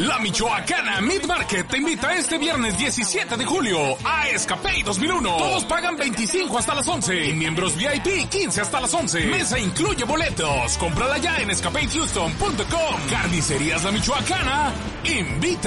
La Michoacana Meat Market te invita este viernes 17 de julio a Escapade 2001. Todos pagan 25 hasta las 11 y miembros VIP 15 hasta las 11. Mesa incluye boletos. Cómprala ya en escapadehouston.com. Carnicerías La Michoacana invita.